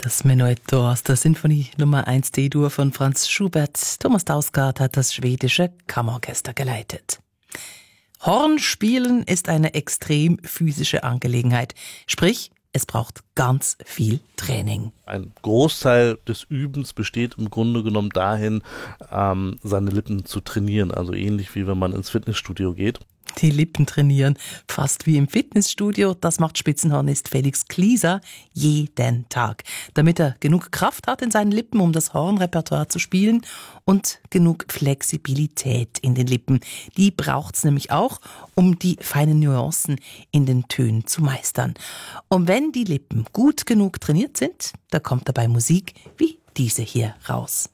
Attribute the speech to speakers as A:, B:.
A: Das Menuetto aus der Sinfonie Nummer 1 D-Dur von Franz Schubert. Thomas Dausgaard hat das schwedische Kammerorchester geleitet. Hornspielen ist eine extrem physische Angelegenheit. Sprich, es braucht ganz viel Training.
B: Ein Großteil des Übens besteht im Grunde genommen dahin, seine Lippen zu trainieren. Also ähnlich wie wenn man ins Fitnessstudio geht.
A: Die Lippen trainieren, fast wie im Fitnessstudio. Das macht Spitzenhornist Felix Klieser jeden Tag, damit er genug Kraft hat in seinen Lippen, um das Hornrepertoire zu spielen, und genug Flexibilität in den Lippen. Die braucht's nämlich auch, um die feinen Nuancen in den Tönen zu meistern. Und wenn die Lippen gut genug trainiert sind, da kommt dabei Musik wie diese hier raus.